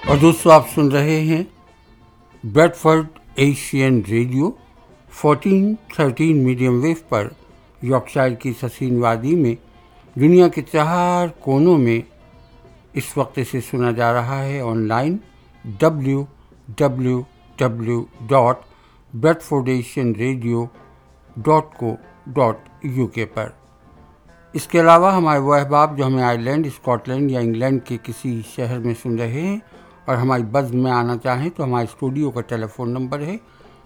اور دوستو آپ سن رہے ہیں Bradford Asian radio 1413 medium view پر یارکشائر کی سسین وادی میں دنیا کے 4 کونوں میں اس وقت اسے سنا جا رہا ہے آن لائن www.bradfordasianradio.co.uk پر۔ اس کے علاوہ ہمارے وہ احباب جو ہمیں آئرلینڈ، اسکاٹ لینڈ یا انگلینڈ کے کسی شہر میں سن رہے ہیں اور ہماری بزم میں آنا چاہیں تو ہمارے اسٹوڈیو کا ٹیلی فون نمبر ہے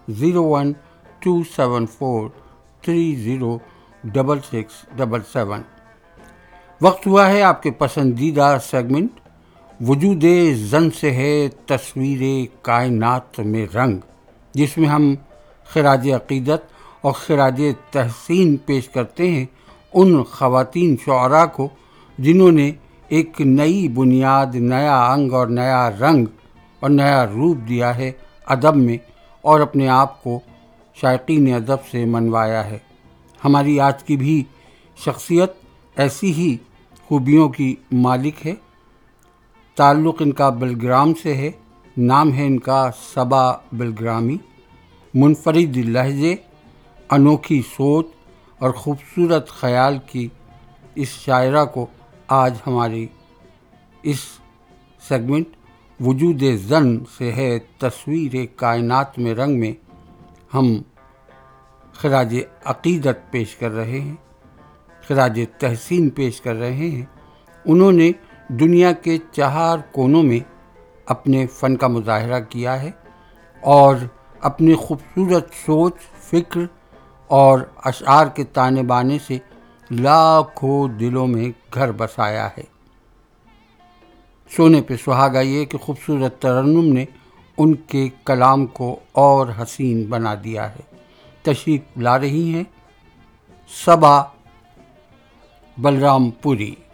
01274306677۔ وقت ہوا ہے آپ کے پسندیدہ سیگمنٹ وجود زن سے ہے تصویر کائنات میں رنگ، جس میں ہم خراج عقیدت اور خراج تحسین پیش کرتے ہیں ان خواتین شعراء کو جنہوں نے ایک نئی بنیاد، نیا انگ اور نیا رنگ اور نیا روپ دیا ہے ادب میں، اور اپنے آپ کو شائقین ادب سے منوایا ہے۔ ہماری آج کی بھی شخصیت ایسی ہی خوبیوں کی مالک ہے۔ تعلق ان کا بلگرام سے ہے، نام ہے ان کا صبا بلگرامی۔ منفرد لہجے، انوکھی سوچ اور خوبصورت خیال کی اس شاعرہ کو آج ہماری اس سیگمنٹ وجود زن سے ہے تصویر کائنات میں رنگ میں ہم خراج عقیدت پیش کر رہے ہیں، خراج تحسین پیش کر رہے ہیں۔ انہوں نے دنیا کے 4 کونوں میں اپنے فن کا مظاہرہ کیا ہے اور اپنی خوبصورت سوچ، فکر اور اشعار کے تانے بانے سے لاکھوں دلوں میں گھر بسایا ہے۔ سونے پہ سہاگا یہ کہ خوبصورت ترنم نے ان کے کلام کو اور حسین بنا دیا ہے۔ تشریف لا رہی ہیں صبا بلرام پوری۔